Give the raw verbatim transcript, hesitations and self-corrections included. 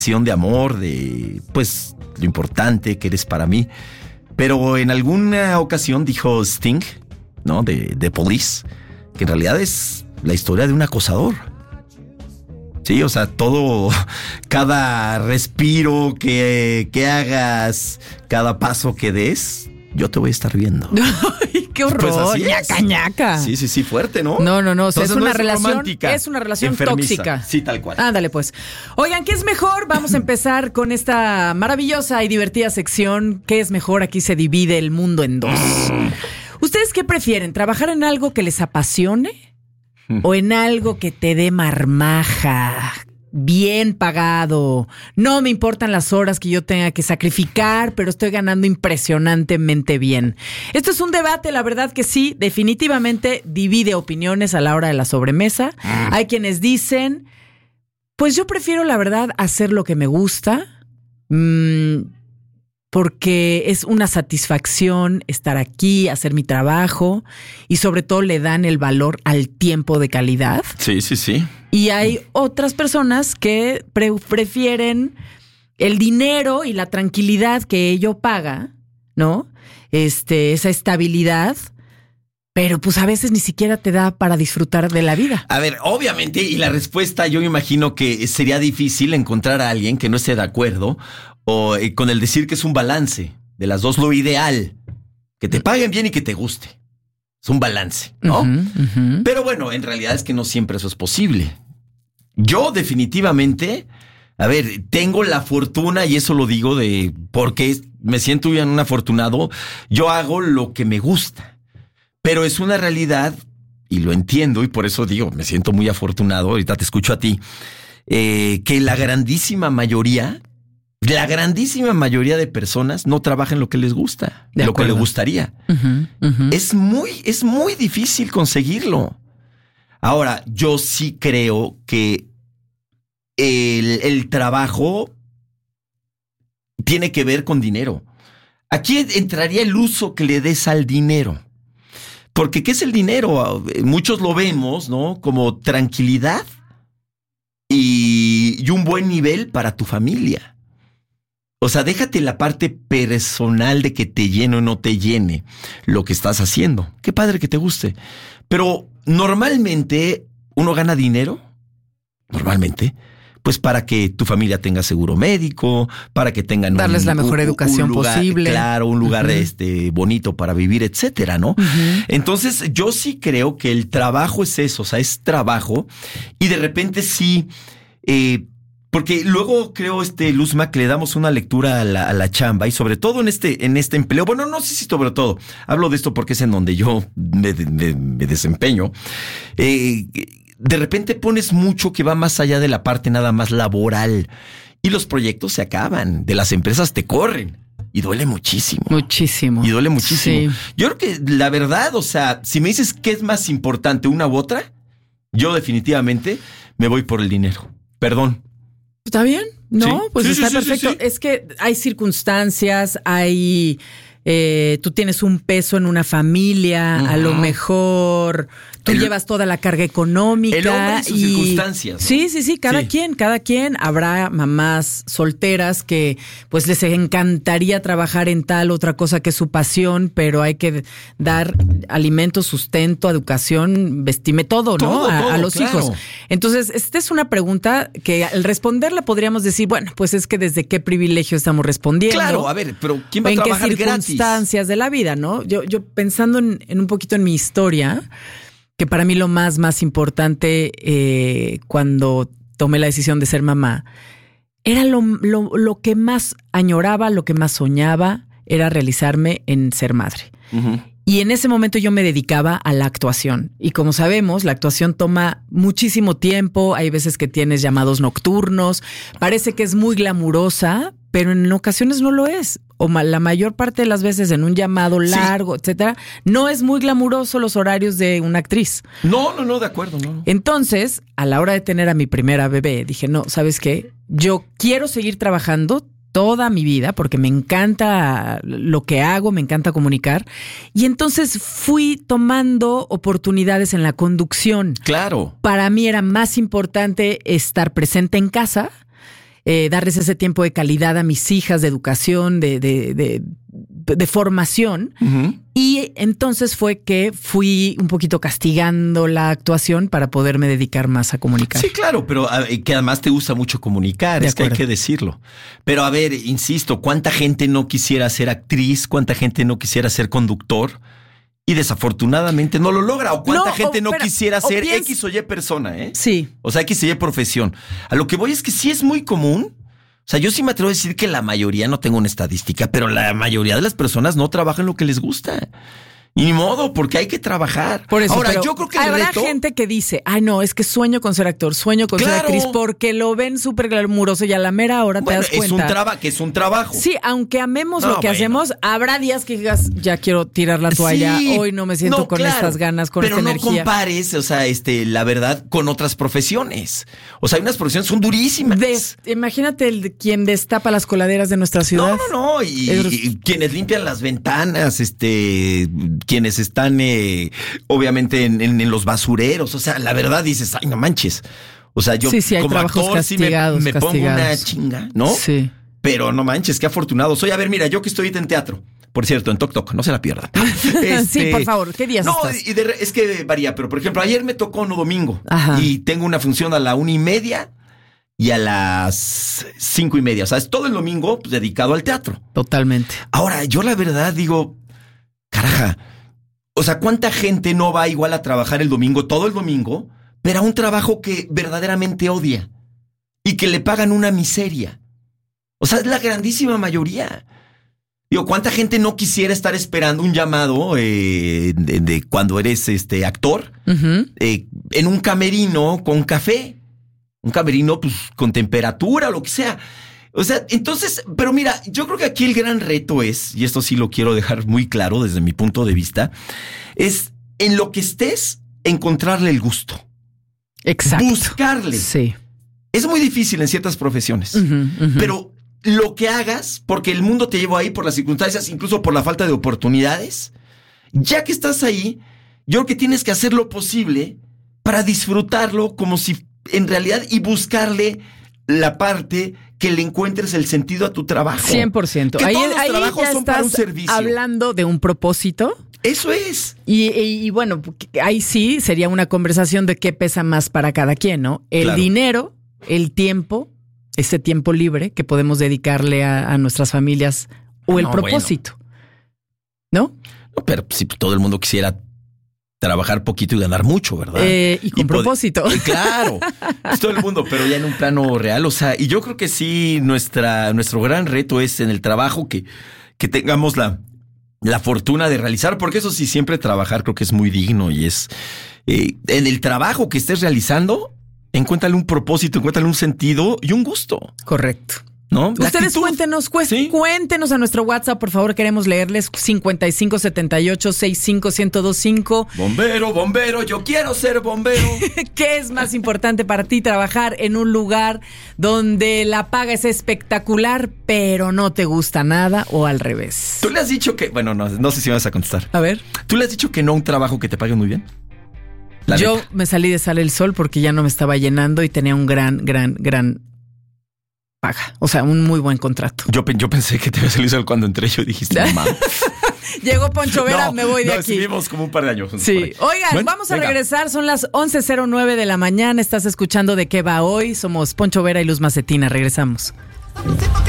de amor, de pues lo importante que eres para mí. Pero en alguna ocasión dijo Sting, ¿no? De, de Police, que en realidad es la historia de un acosador. Sí, o sea, todo, cada respiro que, que hagas, cada paso que des, yo te voy a estar viendo. ¡Ay, qué horror! Pues así ñaca, es. ñaca. Sí, sí, sí, fuerte, ¿no? No, no, no. O sea, es Entonces, una no es relación. romántica, Es una relación enfermiza. tóxica. Sí, tal cual. Ándale, pues. Oigan, ¿qué es mejor? Vamos a empezar con esta maravillosa y divertida sección. ¿Qué es mejor? Aquí se divide el mundo en dos. ¿Ustedes qué prefieren? ¿Trabajar en algo que les apasione o en algo que te dé marmaja? Bien pagado. No me importan las horas que yo tenga que sacrificar, pero estoy ganando impresionantemente bien. Esto es un debate, la verdad que sí, definitivamente divide opiniones a la hora de la sobremesa. Mm. Hay quienes dicen, pues yo prefiero la verdad hacer lo que me gusta, mmm, porque es una satisfacción estar aquí, hacer mi trabajo y sobre todo le dan el valor al tiempo de calidad. Sí, sí, sí. Y hay otras personas que pre- prefieren el dinero y la tranquilidad que ello paga, ¿no? Este, esa estabilidad, pero pues a veces ni siquiera te da para disfrutar de la vida. A ver, obviamente, y la respuesta yo me imagino que sería difícil encontrar a alguien que no esté de acuerdo o eh, con el decir que es un balance de las dos, lo ideal, que te paguen bien y que te guste. Es un balance, ¿no? Uh-huh, uh-huh. Pero bueno, en realidad es que no siempre eso es posible. Yo definitivamente, a ver, tengo la fortuna, y eso lo digo de porque me siento bien un afortunado, yo hago lo que me gusta, pero es una realidad, y lo entiendo, y por eso digo, me siento muy afortunado, ahorita te escucho a ti, eh, que la grandísima mayoría, la grandísima mayoría de personas no trabajan lo que les gusta, De lo que acuerdo. les gustaría. Uh-huh, uh-huh. Es muy, es muy difícil conseguirlo. Ahora, yo sí creo que el, el trabajo tiene que ver con dinero. Aquí entraría el uso que le des al dinero. Porque ¿qué es el dinero? Muchos lo vemos, ¿no? Como tranquilidad y, y un buen nivel para tu familia. O sea, déjate la parte personal de que te llene o no te llene lo que estás haciendo. Qué padre que te guste. Pero normalmente uno gana dinero, normalmente, pues para que tu familia tenga seguro médico, para que tengan darles un, la mejor un, educación un lugar, posible. Claro, un lugar uh-huh. este bonito para vivir, etcétera, ¿no? Uh-huh. Entonces, yo sí creo que el trabajo es eso, o sea, es trabajo y de repente sí, eh, porque luego creo, este, Luzma, que le damos una lectura a la, a la chamba y sobre todo en este, en este empleo. Bueno, no sé si sobre todo. Hablo de esto porque es en donde yo me, me, me desempeño. Eh, de repente pones mucho que va más allá de la parte nada más laboral y los proyectos se acaban. De las empresas te corren y duele muchísimo. Muchísimo. Y duele muchísimo. Sí. Yo creo que la verdad, o sea, si me dices qué es más importante, una u otra, yo definitivamente me voy por el dinero. Perdón. ¿Está bien? No, sí. pues sí, está sí, perfecto. Sí, sí. Es que hay circunstancias, hay... Eh, tú tienes un peso en una familia, uh-huh. a lo mejor tú el, llevas toda la carga económica. El hombre y sus y, circunstancias, ¿no? Sí, sí, sí, cada sí. quien, cada quien. Habrá mamás solteras que pues les encantaría trabajar en tal otra cosa que es su pasión, pero hay que dar alimento, sustento, educación, vestime, todo, todo ¿no? A, todo, a los claro. hijos. Entonces, esta es una pregunta que al responderla podríamos decir, bueno, pues es que desde qué privilegio estamos respondiendo. Claro, a ver, pero ¿quién va a ¿En trabajar qué gratis? circunstancias de la vida, ¿no? Yo, yo pensando en, en un poquito en mi historia, que para mí lo más, más importante eh, cuando tomé la decisión de ser mamá, era lo, lo, lo que más añoraba, lo que más soñaba, era realizarme en ser madre. Uh-huh. Y en ese momento yo me dedicaba a la actuación. Y como sabemos, la actuación toma muchísimo tiempo. Hay veces que tienes llamados nocturnos. Parece que es muy glamurosa, pero en ocasiones no lo es. O la mayor parte de las veces en un llamado largo, sí. etcétera, no es muy glamuroso los horarios de una actriz. No, no, no, de acuerdo, no. Entonces, a la hora de tener a mi primera bebé, dije, no, ¿sabes qué? Yo quiero seguir trabajando toda mi vida porque me encanta lo que hago, me encanta comunicar. Y entonces fui tomando oportunidades en la conducción. Claro. Para mí era más importante estar presente en casa, eh, darles ese tiempo de calidad a mis hijas, de educación, de, de, de, de formación. Uh-huh. Y entonces fue que fui un poquito castigando la actuación para poderme dedicar más a comunicar. Sí, claro, pero que además te gusta mucho comunicar, de es acuerdo. Que hay que decirlo. Pero a ver, insisto, ¿cuánta gente no quisiera ser actriz? ¿Cuánta gente no quisiera ser conductor? Y desafortunadamente no lo logra. ¿O cuánta no, gente o, no pero, quisiera ser piensa... X o Y persona, eh? Sí. O sea, X o Y profesión. A lo que voy es que sí es muy común. O sea, yo sí me atrevo a decir que la mayoría, no tengo una estadística, pero la mayoría de las personas no trabajan lo que les gusta. Y ni modo, porque hay que trabajar. Por eso, ahora, yo creo que el habrá reto... gente que dice, ay no, es que sueño con ser actor, sueño con claro. ser actriz, porque lo ven súper glamuroso y a la mera hora bueno, te das cuenta. Es un traba, que es un trabajo. Sí, aunque amemos no, lo que bueno. hacemos, habrá días que digas, ya quiero tirar la toalla, sí, hoy no me siento no, con claro, estas ganas, con pero esta no energía. Pero no compares, o sea, este, la verdad, con otras profesiones. O sea, hay unas profesiones son durísimas. Des, imagínate el, quien destapa las coladeras de nuestra ciudad. No, no, no. Y, es... y quienes limpian las ventanas, este, quienes están... Eh, obviamente en, en, en los basureros, o sea, la verdad dices, ay, no manches. O sea, yo sí, sí, hay como actor castigados, sí me, me pongo castigados. una chinga, ¿no? Sí. Pero no manches, qué afortunado soy. A ver, mira, yo que estoy en teatro, por cierto, en Toc Toc, no se la pierdan. Este, sí, por favor, ¿qué días no, estás? Y de, es que varía, pero por ejemplo, ayer me tocó no domingo. Ajá. Y tengo una función a la una y media y a las cinco y media. O sea, es todo el domingo pues, dedicado al teatro. Totalmente. Ahora, yo la verdad digo, caraja, o sea, ¿cuánta gente no va igual a trabajar el domingo, todo el domingo, pero a un trabajo que verdaderamente odia y que le pagan una miseria? O sea, es la grandísima mayoría. Digo, ¿cuánta gente no quisiera estar esperando un llamado eh, de, de cuando eres este actor uh-huh. eh, en un camerino con café? Un camerino pues con temperatura, lo que sea. O sea, entonces, pero mira, yo creo que aquí el gran reto es, y esto sí lo quiero dejar muy claro desde mi punto de vista, es en lo que estés, encontrarle el gusto. Exacto. Buscarle. Sí. Es muy difícil en ciertas profesiones, uh-huh, uh-huh. pero lo que hagas, porque el mundo te llevó ahí por las circunstancias, incluso por la falta de oportunidades, ya que estás ahí, yo creo que tienes que hacer lo posible para disfrutarlo como si en realidad y buscarle la parte que le encuentres el sentido a tu trabajo. cien por ciento. Que ahí, todos los ahí trabajos ya son estás para un servicio. Hablando de un propósito. Eso es. Y, y, y bueno, ahí sí sería una conversación de qué pesa más para cada quien, ¿no? El claro. dinero, el tiempo, ese tiempo libre que podemos dedicarle a, a nuestras familias o el no, propósito. Bueno. ¿No? No, pero si todo el mundo quisiera trabajar poquito y ganar mucho, ¿verdad? Eh, y con y propósito. Pod- claro, es todo el mundo, pero ya en un plano real. O sea, y yo creo que sí, nuestra, nuestro gran reto es en el trabajo que, que tengamos la, la fortuna de realizar, porque eso sí, siempre trabajar creo que es muy digno y es eh, en el trabajo que estés realizando, encuéntrale un propósito, encuéntrale un sentido y un gusto. Correcto. ¿No? Ustedes actitud. cuéntenos, cu- ¿Sí? cuéntenos a nuestro WhatsApp, por favor, queremos leerles cincuenta y cinco setenta y ocho sesenta y cinco ciento veinticinco. Bombero, bombero, yo quiero ser bombero. ¿Qué es más importante para ti? Trabajar en un lugar donde la paga es espectacular, pero no te gusta nada, o al revés. Tú le has dicho que, bueno, no, no sé si vas a contestar. A ver. ¿Tú le has dicho que no a un trabajo que te pague muy bien? La yo neta. Me salí de Sale el Sol porque ya no me estaba llenando y tenía un gran, gran, gran paga. O sea, un muy buen contrato. Yo, yo pensé que te había salido el cuando entré yo dijiste, mamá. Llegó Poncho Vera, no, me voy de no, aquí. Estuvimos como un par de años. Sí. Oigan, bueno, vamos a venga. regresar. Son las once cero nueve de la mañana. Estás escuchando De Qué Va Hoy. Somos Poncho Vera y Luz Macetina. Regresamos.